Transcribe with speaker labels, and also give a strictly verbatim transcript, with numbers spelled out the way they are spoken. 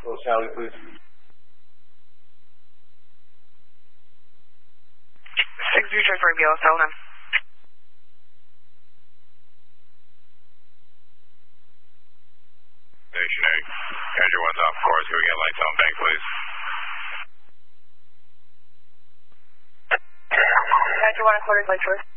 Speaker 1: Little Sally, please.
Speaker 2: six zero for Romeo, hold on.
Speaker 3: Stationary. Andrew, what's off course? Can we get lights on bank, please?
Speaker 2: Andrew, one and quarter, lights first.